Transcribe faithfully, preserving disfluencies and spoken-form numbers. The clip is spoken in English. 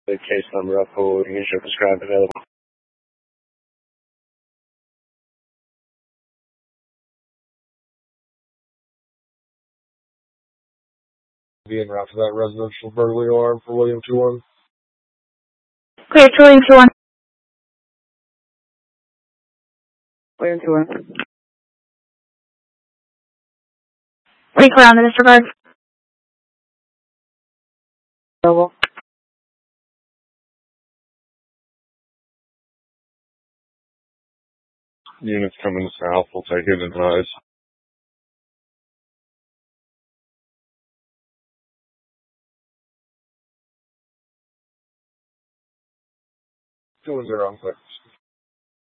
The case number up forwarding is your prescribed available. Be en route to that residential burglary alarm for William two one. Clear to William two one. William two one. Recall on the disregard. Available. Units coming south, we'll take it and rise. Two one zero on six.